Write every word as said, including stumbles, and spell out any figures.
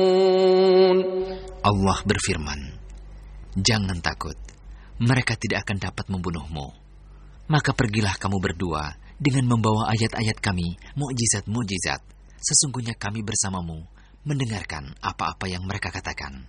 Allah berfirman, "Jangan takut, mereka tidak akan dapat membunuhmu. Maka pergilah kamu berdua dengan membawa ayat-ayat kami, mukjizat-mukjizat. Sesungguhnya kami bersamamu, mendengarkan apa-apa yang mereka katakan."